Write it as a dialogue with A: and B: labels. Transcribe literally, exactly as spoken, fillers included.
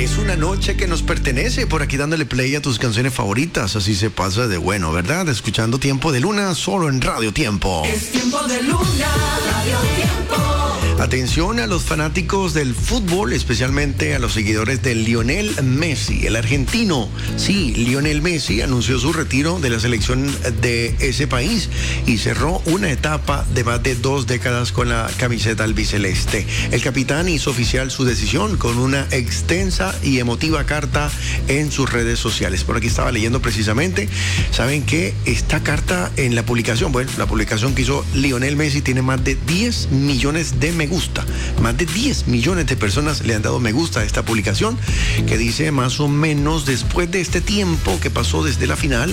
A: Es una noche que nos pertenece, por aquí dándole play a tus canciones favoritas, así se pasa de bueno, ¿verdad? Escuchando Tiempo de Luna solo en Radio Tiempo.
B: Es Tiempo de Luna, Radio Tiempo.
A: Atención a los fanáticos del fútbol, especialmente a los seguidores de Lionel Messi, el argentino. Sí, Lionel Messi anunció su retiro de la selección de ese país y cerró una etapa de más de dos décadas con la camiseta albiceleste. El capitán hizo oficial su decisión con una extensa y emotiva carta en sus redes sociales. Por aquí estaba leyendo precisamente, ¿saben qué? Esta carta en la publicación, bueno, la publicación que hizo Lionel Messi tiene más de diez millones de me gusta. Más de diez millones de personas le han dado me gusta a esta publicación que dice más o menos: después de este tiempo que pasó desde la final,